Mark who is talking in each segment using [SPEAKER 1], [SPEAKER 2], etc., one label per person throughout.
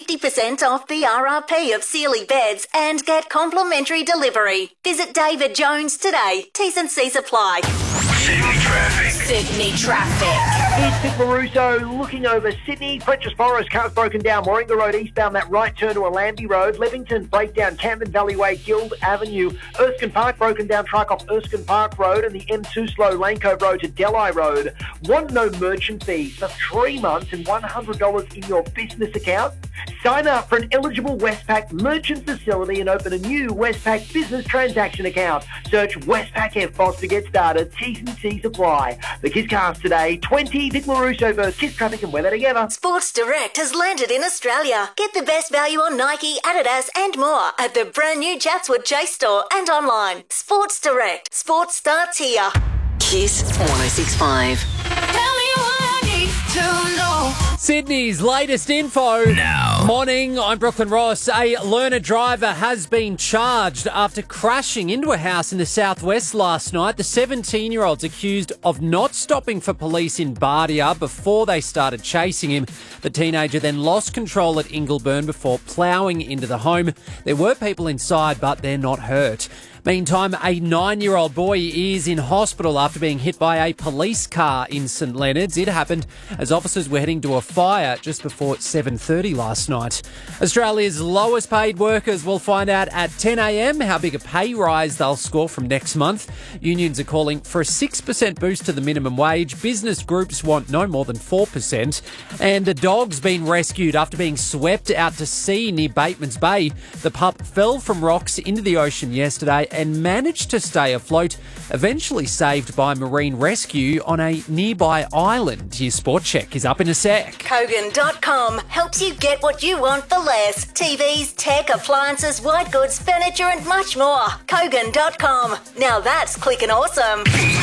[SPEAKER 1] 50% off the RRP of Sealy beds and get complimentary delivery. Visit David Jones today. T's and C's apply.
[SPEAKER 2] Sydney traffic.
[SPEAKER 3] Sydney traffic.
[SPEAKER 4] It's Vic Maruso looking over Sydney. Fletcher's Forest, cars broken down. Warringah Road eastbound, that right turn to Alambie Road. Levington breakdown, Camden Valley Way, Guild Avenue. Erskine Park broken down, truck off Erskine Park Road. And the M2 slow, Lane Cove Road to Delhi Road. Want no merchant fees for 3 months and $100 in your business account? Sign up for an eligible Westpac merchant facility and open a new Westpac business transaction account. Search Westpac FBOSS to get started. T's and C's apply. The Kisscast today, 20, Vic Maruso versus Kiss Traffic and weather together.
[SPEAKER 1] Sports Direct has landed in Australia. Get the best value on Nike, Adidas and more at the brand new Chatswood Chase store and online. Sports Direct. Sports starts here.
[SPEAKER 3] Kiss 106.5.
[SPEAKER 5] Tell me what I need to know.
[SPEAKER 6] Sydney's latest info.
[SPEAKER 2] Now.
[SPEAKER 6] Morning, I'm Brooklyn Ross. A learner driver has been charged after crashing into a house in the southwest last night. The 17-year-old's accused of not stopping for police in Bardia before they started chasing him. The teenager then lost control at Ingleburn before ploughing into the home. There were people inside, but they're not hurt. Meantime, a 9-year-old boy is in hospital after being hit by a police car in St Leonards. It happened as officers were heading to a fire just before 7:30 last night. Australia's lowest paid workers will find out at 10 a.m. how big a pay rise they'll score from next month. Unions are calling for a 6% boost to the minimum wage. Business groups want no more than 4%. And a dog's been rescued after being swept out to sea near Bateman's Bay. The pup fell from rocks into the ocean yesterday and managed to stay afloat, eventually saved by marine rescue on a nearby island. Your sport check is up in a sec.
[SPEAKER 1] Kogan.com helps you get what you want for less. TVs, tech, appliances, white goods, furniture and much more. Kogan.com. Now that's clicking awesome.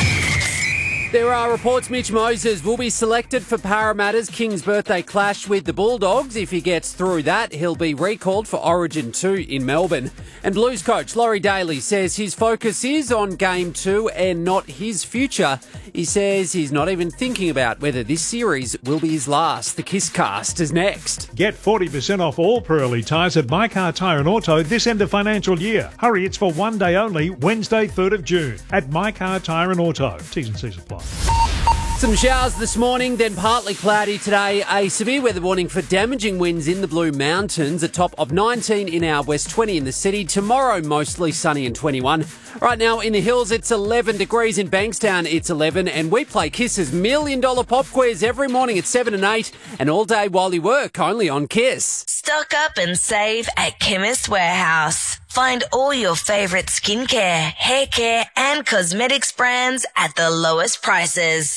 [SPEAKER 6] There are reports Mitch Moses will be selected for Parramatta's King's birthday clash with the Bulldogs. If he gets through that, he'll be recalled for Origin 2 in Melbourne. And Blues coach Laurie Daly says his focus is on Game 2 and not his future. He says he's not even thinking about whether this series will be his last. The Kisscast is next.
[SPEAKER 7] Get 40% off all Pirelli tyres at My Car Tyre and Auto this end of financial year. Hurry, it's for one day only, Wednesday 3rd of June at My Car Tyre and Auto. T's and C's apply.
[SPEAKER 6] Some showers this morning, then partly cloudy today. A severe weather warning for damaging winds in the Blue Mountains. A top of 19 in our west, 20 in the city. Tomorrow, mostly sunny and 21. Right now in the hills, it's 11 degrees. In Bankstown, it's 11. And we play Kiss's $1 Million Pop Quiz every morning at 7 and 8. And all day while you work, only on Kiss.
[SPEAKER 3] Stock up and save at Chemist Warehouse. Find all your favourite skincare, hair care and cosmetics brands at the lowest prices.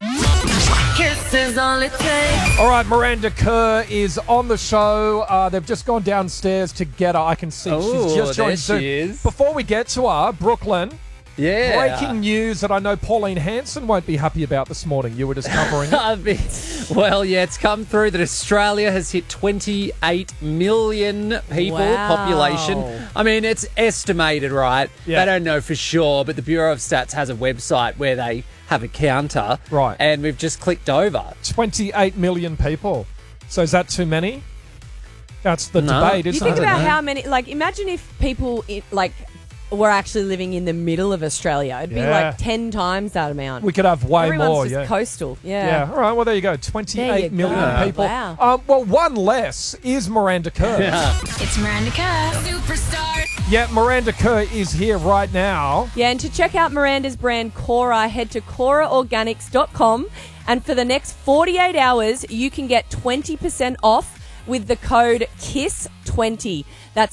[SPEAKER 5] Kiss is all it takes.
[SPEAKER 8] All right, Miranda Kerr is on the show. They've just gone downstairs to get her. I can see she's just joined.
[SPEAKER 6] There she is.
[SPEAKER 8] Before we get to her, Brooklyn, breaking news that I know Pauline Hanson won't be happy about this morning. You were just covering it.
[SPEAKER 6] Well, yeah, it's come through that Australia has hit 28 million people population. I mean, it's estimated, right?
[SPEAKER 8] Yeah.
[SPEAKER 6] They don't know for sure, but the Bureau of Stats has a website where they have a counter.
[SPEAKER 8] Right.
[SPEAKER 6] And we've just clicked over.
[SPEAKER 8] 28 million people. So is that too many? That's the debate, isn't it?
[SPEAKER 9] You think about how many, like, imagine if people, were actually living in the middle of Australia. It'd be like 10 times that amount.
[SPEAKER 8] We could have way
[SPEAKER 9] Everyone's
[SPEAKER 8] more.
[SPEAKER 9] just coastal.
[SPEAKER 8] Yeah. All right. Well, there you go. 28 million people.
[SPEAKER 9] Wow.
[SPEAKER 8] Well, one less is Miranda Kerr.
[SPEAKER 5] It's Miranda Kerr. Superstar.
[SPEAKER 8] Yeah, Miranda Kerr is here right now.
[SPEAKER 9] Yeah, and to check out Miranda's brand Cora, head to coraorganics.com. And for the next 48 hours, you can get 20% off with the code KISS20. That's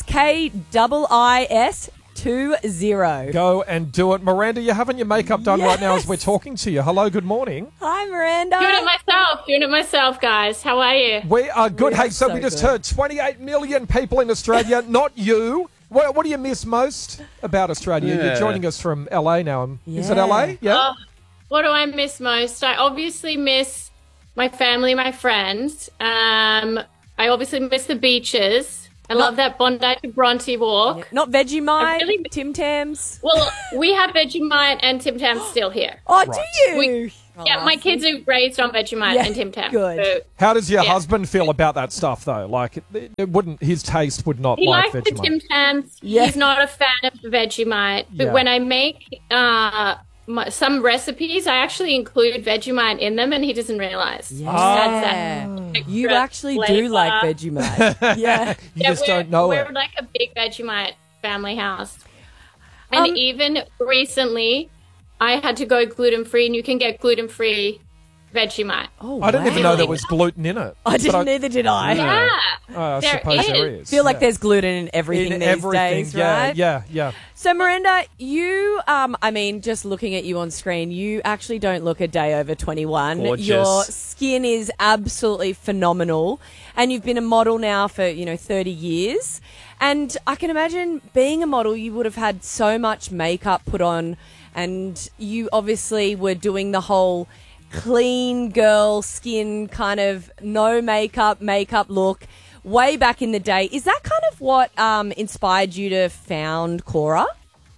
[SPEAKER 9] KIIS20.
[SPEAKER 8] Go and do it. Miranda, you're having your makeup done right now as we're talking to you. Hello, good morning.
[SPEAKER 9] Hi, Miranda.
[SPEAKER 10] Doing it myself, guys. How are you?
[SPEAKER 8] We are good.
[SPEAKER 9] We
[SPEAKER 8] Hey,
[SPEAKER 9] are
[SPEAKER 8] so
[SPEAKER 9] so
[SPEAKER 8] we just
[SPEAKER 9] good.
[SPEAKER 8] heard 28 million people in Australia, not you. What do you miss most about Australia? You're joining us from LA now. Is it LA? Yeah.
[SPEAKER 10] What do I miss most? I obviously miss my family, my friends. I obviously miss the beaches. I love that Bondi to Bronte walk.
[SPEAKER 9] Yeah. Not Vegemite,
[SPEAKER 10] really-
[SPEAKER 9] Tim Tams.
[SPEAKER 10] Well, we have Vegemite and Tim Tams still here.
[SPEAKER 9] Oh, do you?
[SPEAKER 10] Yeah, my kids are raised on Vegemite and Tim Tam.
[SPEAKER 9] Good.
[SPEAKER 10] So
[SPEAKER 8] How does your husband feel about that stuff, though? Like, it wouldn't. His taste would not
[SPEAKER 10] he
[SPEAKER 8] like
[SPEAKER 10] likes the
[SPEAKER 8] Vegemite.
[SPEAKER 10] Tim Tams.
[SPEAKER 9] Yeah.
[SPEAKER 10] He's not a fan of Vegemite. But
[SPEAKER 8] Yeah.
[SPEAKER 10] when I make some recipes, I actually include Vegemite in them, and he doesn't realize. He just adds that
[SPEAKER 9] You
[SPEAKER 10] extra
[SPEAKER 9] actually do
[SPEAKER 10] flavor.
[SPEAKER 9] like Vegemite. Yeah.
[SPEAKER 8] You just don't know
[SPEAKER 10] we're
[SPEAKER 8] it.
[SPEAKER 10] like a big Vegemite family house. And even recently, I had to go gluten-free, and you can get gluten-free Vegemite.
[SPEAKER 9] Oh,
[SPEAKER 8] I didn't even know
[SPEAKER 10] Wow.
[SPEAKER 8] there was gluten in it.
[SPEAKER 9] I didn't,
[SPEAKER 8] But
[SPEAKER 9] neither did I.
[SPEAKER 10] Yeah.
[SPEAKER 8] I
[SPEAKER 10] There
[SPEAKER 8] suppose there
[SPEAKER 10] is.
[SPEAKER 8] is.
[SPEAKER 9] Feel like
[SPEAKER 8] yeah.
[SPEAKER 9] there's gluten in everything
[SPEAKER 8] in
[SPEAKER 9] these
[SPEAKER 8] everything.
[SPEAKER 9] days,
[SPEAKER 8] Yeah,
[SPEAKER 9] right?
[SPEAKER 8] yeah.
[SPEAKER 9] So, Miranda, you, I mean, just looking at you on screen, you actually don't look a day over 21.
[SPEAKER 6] Gorgeous.
[SPEAKER 9] Your skin is absolutely phenomenal. And you've been a model now for, 30 years. And I can imagine being a model, you would have had so much makeup put on. And you obviously were doing the whole clean girl skin kind of no makeup look way back in the day. Is that kind of what inspired you to found Cora?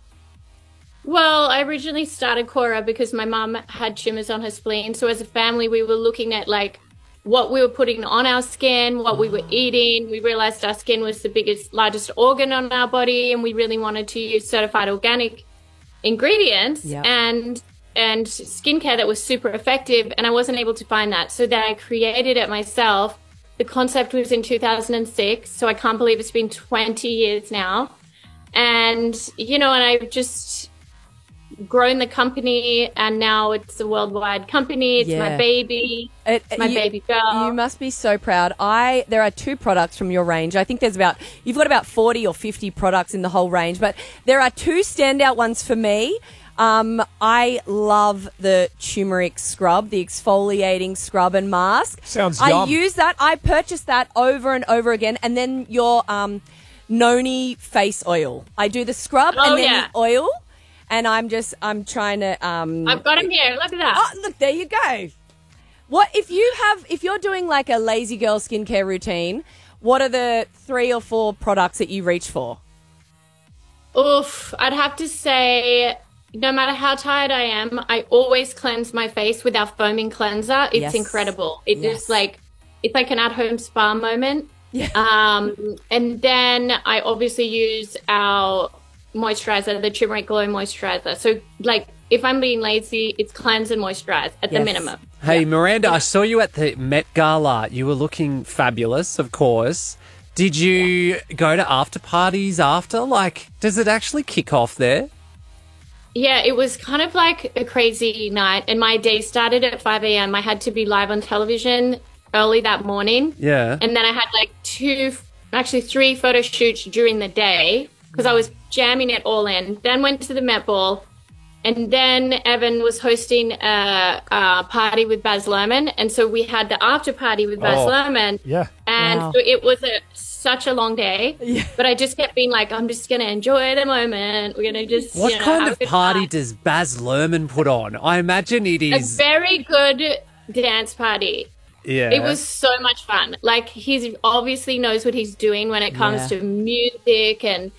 [SPEAKER 10] Well, I originally started Cora because my mum had tumours on her spleen. So as a family, we were looking at like what we were putting on our skin, what we were eating. We realized our skin was the largest organ on our body, and we really wanted to use certified organic ingredients and skincare that was super effective. And I wasn't able to find that. So then I created it myself. The concept was in 2006. So I can't believe it's been 20 years now. And, and I've just grown the company, and now it's a worldwide company. It's my baby. It's my baby girl.
[SPEAKER 9] You must be so proud. There are 2 products from your range. I think you've got about 40 or 50 products in the whole range, but there are 2 standout ones for me. I love the turmeric scrub, the exfoliating scrub and mask.
[SPEAKER 8] Sounds
[SPEAKER 9] I
[SPEAKER 8] yum.
[SPEAKER 9] use that. I purchase that over and over again. And then your Noni face oil. I do the scrub and then the oil. And I'm trying to.
[SPEAKER 10] I've got him here. Look at that.
[SPEAKER 9] Oh, look, there you go. What if you're doing like a lazy girl skincare routine? What are the 3 or 4 products that you reach for?
[SPEAKER 10] Oof, I'd have to say, no matter how tired I am, I always cleanse my face with our foaming cleanser. It's incredible. It's just like, it's like an at-home spa moment.
[SPEAKER 9] Yeah.
[SPEAKER 10] And then I obviously use our moisturizer, the Turmeric Glow Moisturizer. So, like, if I'm being lazy, it's cleanse and moisturize at the minimum.
[SPEAKER 6] Hey, Miranda, I saw you at the Met Gala. You were looking fabulous, of course. Did you go to after parties after? Like, does it actually kick off there?
[SPEAKER 10] Yeah, it was kind of like a crazy night, and my day started at 5 a.m. I had to be live on television early that morning.
[SPEAKER 6] Yeah.
[SPEAKER 10] And then I had like 3 photo shoots during the day because I was jamming it all in. Then went to the Met Ball, and then Evan was hosting a party with Baz Luhrmann, and so we had the after party with Baz Luhrmann.
[SPEAKER 8] Yeah.
[SPEAKER 10] And so it was such a long day, but I just kept being like, I'm just going to enjoy the moment. We're going to just,
[SPEAKER 6] What kind
[SPEAKER 10] have
[SPEAKER 6] of
[SPEAKER 10] a good
[SPEAKER 6] party
[SPEAKER 10] time.
[SPEAKER 6] does Baz Luhrmann put on? I imagine it
[SPEAKER 10] A
[SPEAKER 6] is.
[SPEAKER 10] very good dance party.
[SPEAKER 6] Yeah.
[SPEAKER 10] It was so much fun. Like, he's obviously knows what he's doing when it comes to music and,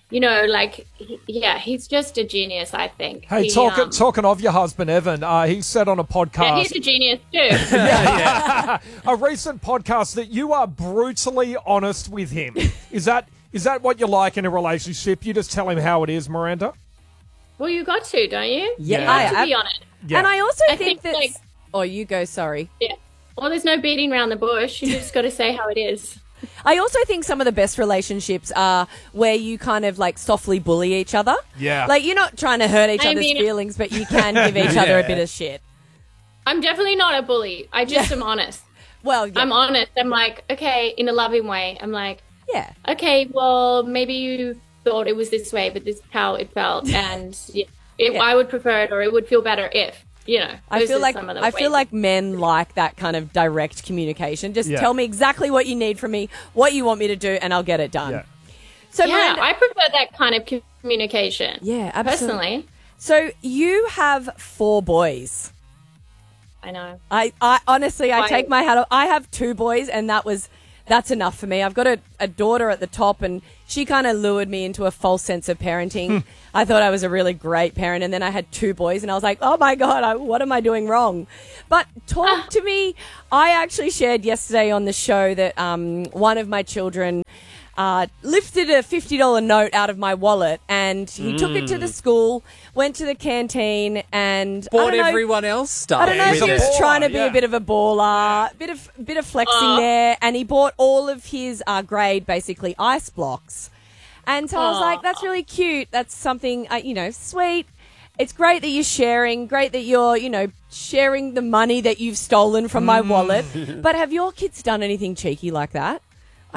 [SPEAKER 10] he's just a genius, I think.
[SPEAKER 8] Hey, talking of your husband, Evan, he said on a podcast...
[SPEAKER 10] Yeah, he's a genius too.
[SPEAKER 8] a recent podcast that you are brutally honest with him. Is that what you like in a relationship? You just tell him how it is, Miranda?
[SPEAKER 10] Well, you got to, don't you?
[SPEAKER 9] Yeah.
[SPEAKER 10] You got to be on it.
[SPEAKER 8] Yeah.
[SPEAKER 9] And I also
[SPEAKER 10] I
[SPEAKER 9] think
[SPEAKER 10] think,
[SPEAKER 9] that.
[SPEAKER 10] like-
[SPEAKER 9] Oh, you go. Sorry.
[SPEAKER 10] Yeah. Well, there's no beating around the bush. You just got to say how it is.
[SPEAKER 9] I also think some of the best relationships are where you kind of like softly bully each other.
[SPEAKER 8] Yeah.
[SPEAKER 9] Like, you're not trying to hurt each
[SPEAKER 10] I
[SPEAKER 9] other's
[SPEAKER 10] mean-
[SPEAKER 9] feelings, but you can give each other a bit of shit.
[SPEAKER 10] I'm definitely not a bully. I just am honest.
[SPEAKER 9] Well, yeah.
[SPEAKER 10] I'm honest. I'm like, okay, in a loving way. I'm like,
[SPEAKER 9] Yeah.
[SPEAKER 10] okay, well, maybe you thought it was this way, but this is how it felt. And I would prefer it, or it would feel better if,
[SPEAKER 9] I
[SPEAKER 10] those
[SPEAKER 9] feel
[SPEAKER 10] are
[SPEAKER 9] like
[SPEAKER 10] some of the
[SPEAKER 9] I feel
[SPEAKER 10] ways.
[SPEAKER 9] like men like that kind of direct communication. Just
[SPEAKER 8] Yeah.
[SPEAKER 9] tell me exactly what you need from me, what you want me to do, and I'll get it done.
[SPEAKER 8] Yeah.
[SPEAKER 9] So
[SPEAKER 10] Yeah,
[SPEAKER 9] Miranda,
[SPEAKER 10] I prefer that kind of communication.
[SPEAKER 9] yeah, absolutely.
[SPEAKER 10] Personally,
[SPEAKER 9] So you have 4 boys.
[SPEAKER 10] I know.
[SPEAKER 9] I honestly, I
[SPEAKER 10] Why?
[SPEAKER 9] take my hat off. I have 2 boys, and that was that's enough for me. I've got a daughter at the top, and she kind of lured me into a false sense of parenting. I thought I was a really great parent, and then I had 2 boys, and I was like, oh my God, what am I doing wrong? But talk to me. I actually shared yesterday on the show that one of my children lifted a $50 note out of my wallet, and he took it to the school, went to the canteen, and
[SPEAKER 6] bought everyone else stuff.
[SPEAKER 9] I don't know if he was trying to be a bit of a baller, bit of flexing there, and he bought all of his grade, basically ice blocks. And so I was like, that's really cute. That's something, sweet. It's great that you're sharing. Great that you're, sharing the money that you've stolen from my wallet. But have your kids done anything cheeky like that?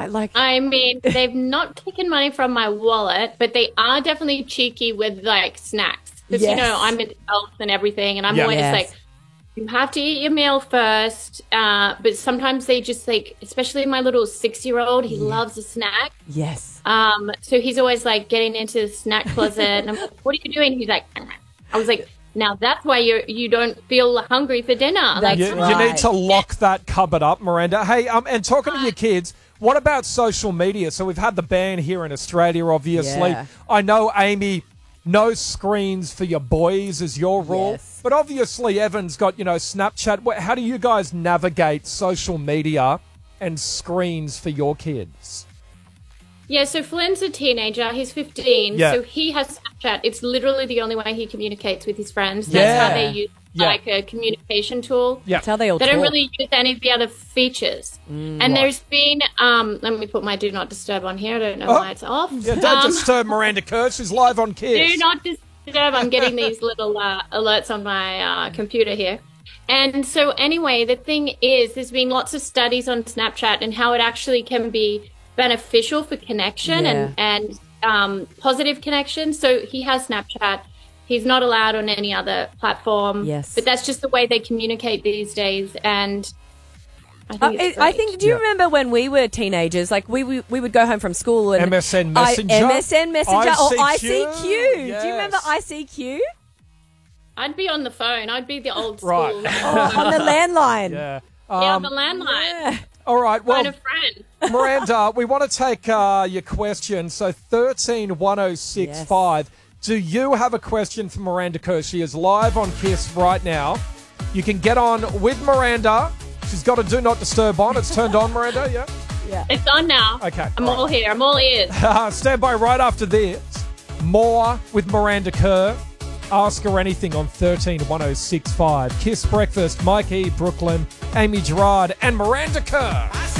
[SPEAKER 10] I mean, they've not taken money from my wallet, but they are definitely cheeky with like snacks. Because, I'm an elf and everything, and I'm always like, you have to eat your meal first. But sometimes they just especially my little 6-year-old, he loves a snack.
[SPEAKER 9] Yes.
[SPEAKER 10] So he's always like getting into the snack closet, and I'm like, what are you doing? He's like, I was like, now that's why you don't feel hungry for dinner.
[SPEAKER 8] You need to lock that cupboard up, Miranda. Hey, and talking to your kids, what about social media? So we've had the ban here in Australia, obviously.
[SPEAKER 9] Yeah.
[SPEAKER 8] I know, Amy, no screens for your boys is your rule.
[SPEAKER 9] Yes.
[SPEAKER 8] But obviously Evan's got, Snapchat. How do you guys navigate social media and screens for your kids?
[SPEAKER 10] Yeah, so Flynn's a teenager. He's 15, so he has Snapchat. It's literally the only way he communicates with his friends. That's how they use like a communication tool.
[SPEAKER 8] Yeah.
[SPEAKER 9] That's how they all
[SPEAKER 10] They
[SPEAKER 9] talk.
[SPEAKER 10] don't really use any of the other features. And there's been, let me put my Do Not Disturb on here. I don't know why it's off.
[SPEAKER 8] Yeah, don't disturb Miranda Kurtz, who's live on Kiss.
[SPEAKER 10] Do Not Disturb. I'm getting these little alerts on my computer here. And so anyway, the thing is, there's been lots of studies on Snapchat and how it actually can be beneficial for connection and positive connection. So he has Snapchat. He's not allowed on any other platform.
[SPEAKER 9] Yes.
[SPEAKER 10] But that's just the way they communicate these days. And I think
[SPEAKER 9] do you remember when we were teenagers, like we would go home from school and
[SPEAKER 8] MSN Messenger?
[SPEAKER 9] MSN Messenger or
[SPEAKER 8] ICQ.
[SPEAKER 9] ICQ.
[SPEAKER 8] Yes.
[SPEAKER 9] Do you remember ICQ?
[SPEAKER 10] I'd be on the phone. I'd be the old school.
[SPEAKER 8] Right.
[SPEAKER 9] On the landline.
[SPEAKER 8] Yeah.
[SPEAKER 10] On the landline.
[SPEAKER 9] Yeah.
[SPEAKER 8] All right. Well,
[SPEAKER 10] Phone a friend.
[SPEAKER 8] Miranda, we want to take your question. So 131065. Do you have a question for Miranda Kerr? She is live on Kiss right now. You can get on with Miranda. She's got a Do Not Disturb on. It's turned on, Miranda, yeah?
[SPEAKER 10] It's on now.
[SPEAKER 8] Okay.
[SPEAKER 10] I'm all here. I'm all ears.
[SPEAKER 8] Stand by right after this. More with Miranda Kerr. Ask her anything on 131065. Kiss Breakfast, Mike E. Brooklyn, Amy Gerard, and Miranda Kerr.